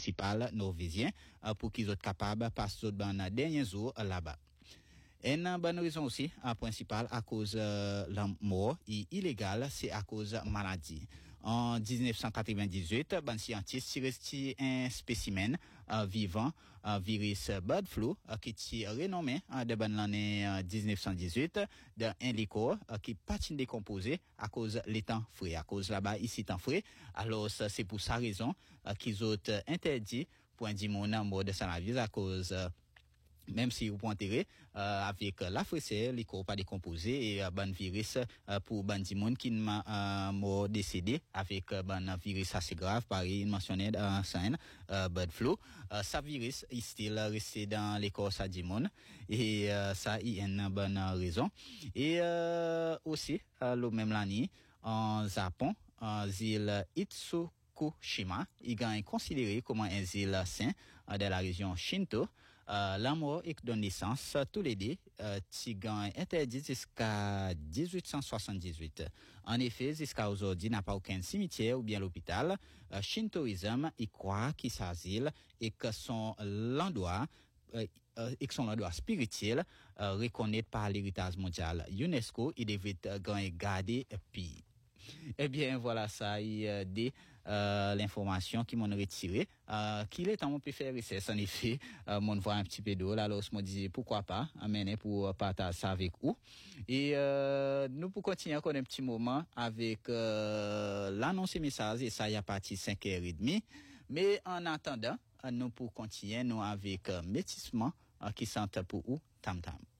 principal norvégien pour qu'ils soient capables de passer dans les derniers jours là-bas. Et une bonne raison aussi, principale, à cause la mort illégale, c'est à cause de maladie. En 1998, un scientiste tiré un spécimen vivant, virus bird flu, qui est renommé de l'année 1918, d'un liqueur qui patine décomposé à cause de l'étang frais, à cause là-bas ici temps frais. Alors c'est pour sa raison qu'ils ont interdit pour un dimon mort de sa vie à cause même si vous pouvez enterrer avec la fraîcheur, les corps pas décomposés et ban virus pour ban di monde qui mort décédé avec ban virus assez grave pareil mentionné dans scène bird flu ça virus il still resté dans les corps ça di monde et ça il y a une bonne raison et aussi le même l'année en Japon île Itsukushima il est considéré comme un île saint de la région Shinto. La mort et donne naissance tous les deux Tigan interdit jusqu'à 1878. En effet, jusqu'à aujourd'hui n'a pas aucun cimetière ou bien l'hôpital. Shintoisme il croit qu'il s'asile et que son l'endroit et que son endroit spirituel reconnu par l'héritage mondial UNESCO, il devait garder puis eh bien, voilà, ça y dit l'information qui m'ont retiré. Qu'il est temps mon préféré, c'est en effet, mon voit un petit peu d'eau. Là, alors, je me disais, pourquoi pas, amener pour partager ça avec vous. Et nous, pour continuer encore un petit moment avec l'annonce message, et ça y a parti 5h30. Mais en attendant, nous pour continuer, nous avec métissement qui sentent pour vous, tam tam.